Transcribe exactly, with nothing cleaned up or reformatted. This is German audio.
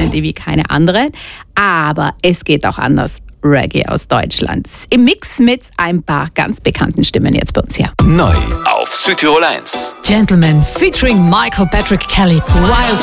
die wie keine andere. Aber es geht auch anders. Reggae aus Deutschland. Im Mix mit ein paar ganz bekannten Stimmen jetzt bei uns hier. Neu auf Südtirol eins. Gentleman featuring Michael Patrick Kelly. Wild